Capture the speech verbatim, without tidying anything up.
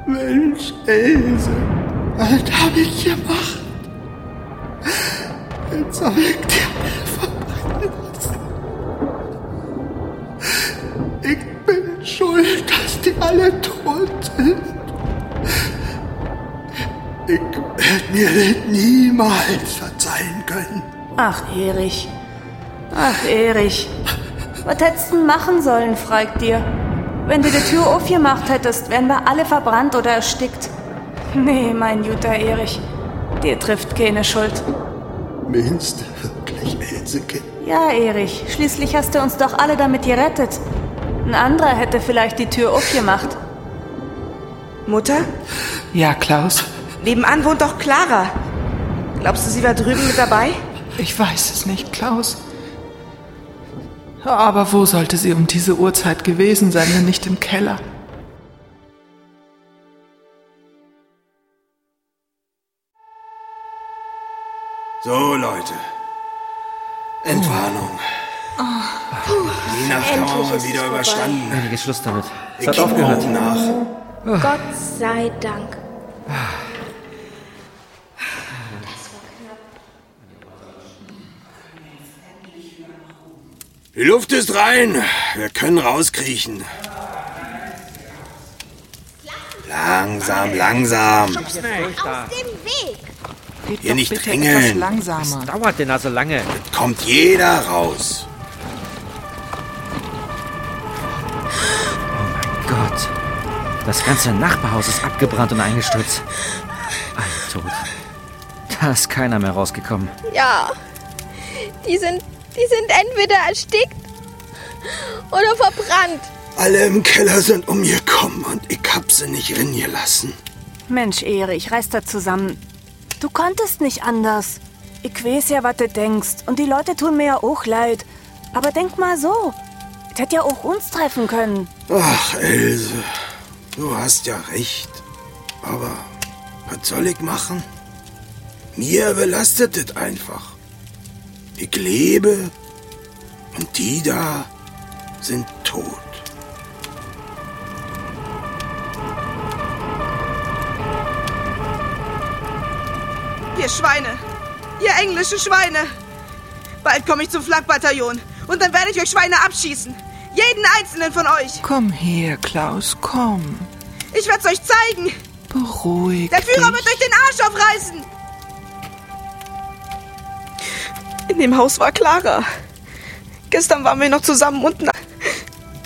Mensch, Else, was hab ich gemacht? Jetzt hab ich dir verbrennen lassen. Ich bin schuld, dass die alle tot sind. Ich hätte mir das niemals verzeihen können. Ach, Erich. Ach, Erich. Was hättest du machen sollen, fragt dir. Wenn du die Tür aufgemacht hättest, wären wir alle verbrannt oder erstickt. Nee, mein guter Erich. Dir trifft keine Schuld. Meinst du wirklich, Elseke? Ja, Erich. Schließlich hast du uns doch alle damit gerettet. Ein anderer hätte vielleicht die Tür aufgemacht. Mutter? Ja, Klaus? Nebenan wohnt doch Clara. Glaubst du, sie war drüben mit dabei? Ich weiß es nicht, Klaus. Aber wo sollte sie um diese Uhrzeit gewesen sein, wenn nicht im Keller? So, Leute. Entwarnung. Oh. Die Nacht haben wir wieder überstanden. Ja, geht Schluss damit. Es Ich hat geh aufgehört. morgen nach. Oh. Gott sei Dank. Die Luft ist rein. Wir können rauskriechen. Langsam, langsam. Aus dem Weg. Geht Hier doch nicht bitte drängeln. etwas langsamer. Dauert denn also lange? Kommt jeder raus. Oh mein Gott. Das ganze Nachbarhaus ist abgebrannt und eingestürzt. Alle tot. Da ist keiner mehr rausgekommen. Ja, die sind, die sind entweder erstickt oder verbrannt. Alle im Keller sind umgekommen und ich hab sie nicht ringelassen. Mensch, Erich, reiß da zusammen. Du konntest nicht anders. Ich weiß ja, was du denkst. Und die Leute tun mir ja auch leid. Aber denk mal so. Es hätte ja auch uns treffen können. Ach, Else, du hast ja recht. Aber was soll ich machen? Mir belastet es einfach. Ich lebe und die da sind tot. Ihr Schweine! Ihr englische Schweine! Bald komme ich zum Flakbataillon und dann werde ich euch Schweine abschießen. Jeden einzelnen von euch. Komm her, Klaus, komm. Ich werde es euch zeigen. Beruhig Der Führer dich. wird euch den Arsch aufreißen. In dem Haus war Clara. Gestern waren wir noch zusammen unten